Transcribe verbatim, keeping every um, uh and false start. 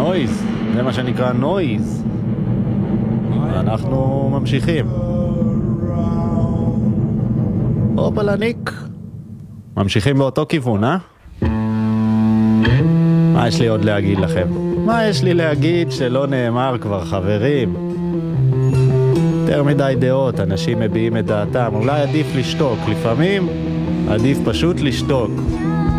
נויז, זה מה שנקרא נויז. אנחנו ממשיכים. אופלניק. ממשיכים באותו כיוון, אה? מה יש לי עוד להגיד לכם? מה יש לי להגיד שלא נאמר כבר, חברים? יותר מדי דעות, אנשים מביעים את דעתם. אולי עדיף לשתוק. לפעמים עדיף פשוט לשתוק.